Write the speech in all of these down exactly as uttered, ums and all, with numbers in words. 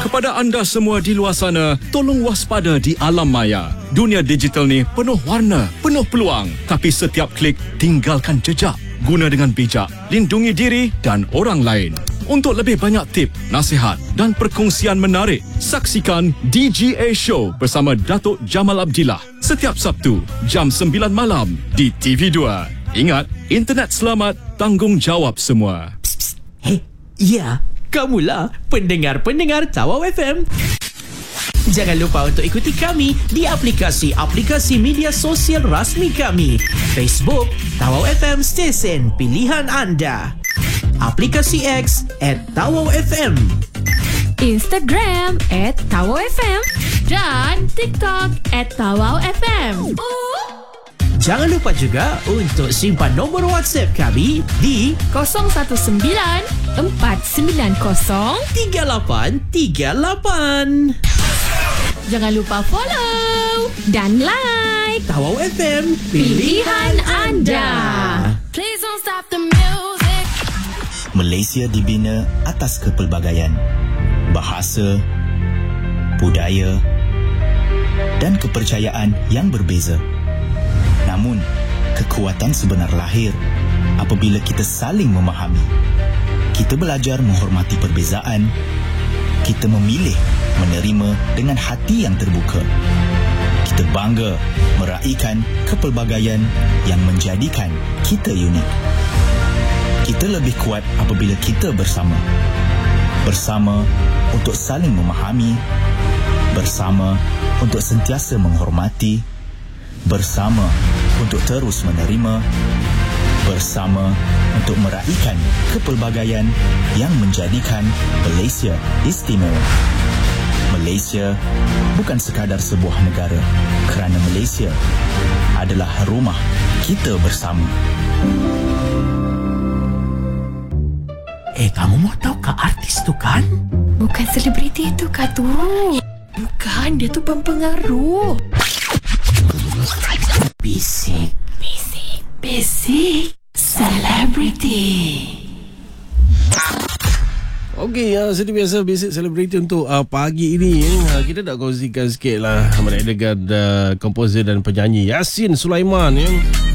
Kepada anda semua di luar sana, tolong waspada di alam maya. Dunia digital ni penuh warna, penuh peluang. Tapi setiap klik tinggalkan jejak. Guna dengan bijak, lindungi diri dan orang lain. Untuk lebih banyak tip, nasihat dan perkongsian menarik, saksikan D G A Show bersama Datuk Jamal Abdillah setiap Sabtu jam sembilan malam di T V dua. Ingat, internet selamat, tanggungjawab semua. Psst, psst. Hei, ya, kamulah pendengar-pendengar Tawau F M. Jangan lupa untuk ikuti kami di aplikasi-aplikasi media sosial rasmi kami. Facebook, Tawau F M Stesen Pilihan Anda. Aplikasi X at Tawau F M. Instagram at Tawau F M. Dan TikTok at Tawau F M. Jangan lupa juga untuk simpan nombor WhatsApp kami di kosong satu sembilan empat sembilan kosong tiga lapan tiga lapan. Jangan lupa follow dan like Tawau F M, pilihan anda. Please don't stop the music. Malaysia dibina atas kepelbagaian, bahasa, budaya dan kepercayaan yang berbeza. Namun, kekuatan sebenar lahir apabila kita saling memahami. Kita belajar menghormati perbezaan. Kita memilih menerima dengan hati yang terbuka. Kita bangga meraihkan kepelbagaian yang menjadikan kita unik. Kita lebih kuat apabila kita bersama. Bersama untuk saling memahami. Bersama untuk sentiasa menghormati. Bersama untuk terus menerima. Bersama untuk meraihkan kepelbagaian yang menjadikan Malaysia istimewa. Malaysia bukan sekadar sebuah negara, kerana Malaysia adalah rumah kita bersama. Eh, kamu mau tahu ke artis tu kan? Bukan selebriti tu kah tu? Bukan, dia tu pempengaruh. Bisik, Bisik, bisik, selebriti. Okey, uh, seperti biasa basic celebrity untuk uh, pagi ini uh, kita nak kongsikan sikit lah mengenai dengan uh, komposer dan penyanyi Yassin Sulaiman ya.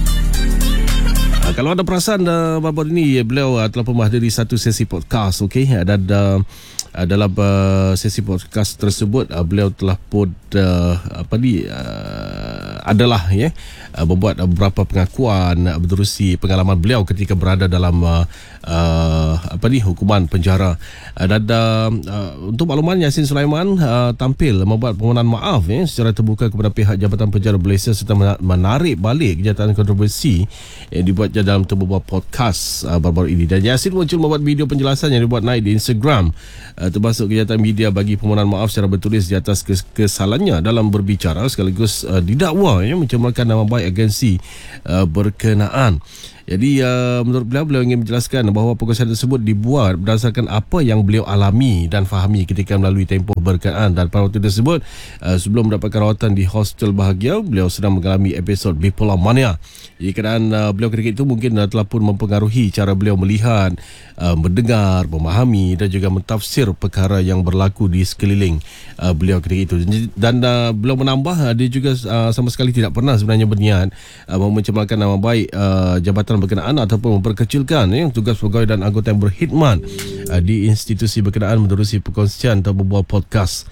Uh, kalau ada perasan uh, baru ini beliau uh, telah pun menghadiri satu sesi podcast, okey, dan uh, uh, dalam uh, sesi podcast tersebut uh, beliau telah pun uh, apa ni uh, adalah ya uh, membuat uh, beberapa pengakuan uh, menerusi pengalaman beliau ketika berada dalam uh, uh, apa ni hukuman penjara. Uh, dan uh, uh, untuk makluman, Yassin Sulaiman uh, tampil membuat permohonan maaf ya secara terbuka kepada pihak Jabatan Penjara Malaysia serta menarik balik kenyataan kontroversi yang dibuatnya dalam sebuah podcast uh, baru-baru ini. Dan Yassin muncul membuat video penjelasan yang dibuat naik di Instagram uh, termasuk kenyataan media bagi permohonan maaf secara bertulis di atas kes- kesalahannya dalam berbicara sekaligus uh, didakwa ya mencemarkan nama baik agensi uh, berkenaan. Jadi uh, menurut beliau, beliau ingin menjelaskan bahawa perkosaan tersebut dibuat berdasarkan apa yang beliau alami dan fahami ketika melalui tempoh berkenaan. Dan pada waktu tersebut, uh, sebelum mendapatkan rawatan di hostel bahagia, beliau sedang mengalami episod bipolar mania. Jadi keadaan uh, beliau ketika itu mungkin uh, telah pun mempengaruhi cara beliau melihat, uh, mendengar, memahami dan juga mentafsir perkara yang berlaku di sekeliling uh, beliau ketika itu. Dan uh, beliau menambah, uh, dia juga uh, sama sekali tidak pernah sebenarnya berniat uh, mencemarkan nama baik uh, jabatan berkenaan ataupun memperkecilkan ya, tugas pegawai dan anggota yang berkhidmat uh, di institusi berkenaan menerusi perkongsian atau berbual podcast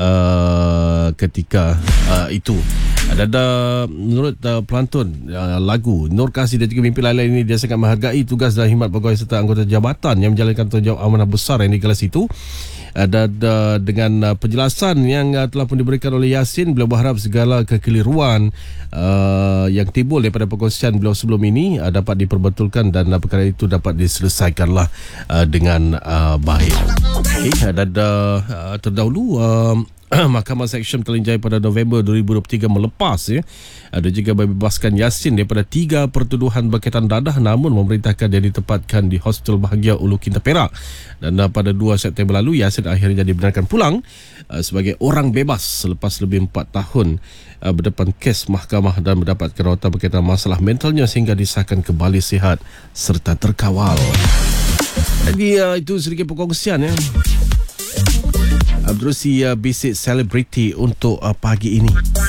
uh, ketika uh, itu. Dan uh, menurut uh, pelantun uh, lagu Nur Kasih dan juga mimpi lain-lain ini, dia sangat menghargai tugas dan khidmat pegawai serta anggota jabatan yang menjalankan tanggungjawab amanah besar yang di kelas itu. Uh, dan uh, dengan uh, penjelasan yang uh, telah pun diberikan oleh Yassin, beliau berharap segala kekeliruan uh, yang timbul daripada perkongsian beliau sebelum ini uh, dapat diperbetulkan dan uh, perkara itu dapat diselesaikanlah uh, dengan uh, baik. Okay, dan uh, terdahulu uh, Mahkamah Seksyen Petaling Jaya pada November dua ribu dua puluh tiga melepas ya, ada juga membebaskan Yassin daripada tiga pertuduhan berkaitan dadah, namun memerintahkan dia ditempatkan di hostel bahagia Ulu Kinta Perak. Dan uh, pada dua September lalu, Yassin akhirnya dibenarkan pulang uh, sebagai orang bebas selepas lebih empat tahun uh, berdepan kes mahkamah dan mendapatkan rawatan berkaitan masalah mentalnya sehingga disahkan kembali sihat serta terkawal. Jadi uh, itu sedikit perkongsian ya uh, Berusi uh, Basic Celebrity untuk uh, pagi ini.